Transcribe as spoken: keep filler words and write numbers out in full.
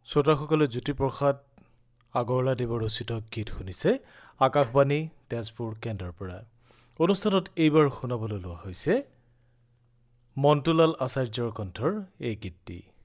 শ্ৰোতাসকলে জ্যোতিপ্ৰসাদ আগৰৱালাদেৱৰ ৰচিত গীত শুনিছে আকাশবাণী তেজপুৰ কেন্দ্ৰৰ পৰা। অনুষ্ঠানত এইবাৰ শুনাবলৈ লোৱা হৈছে মন্তুলাল আচাৰ্যৰ কণ্ঠৰ এই গীতটি।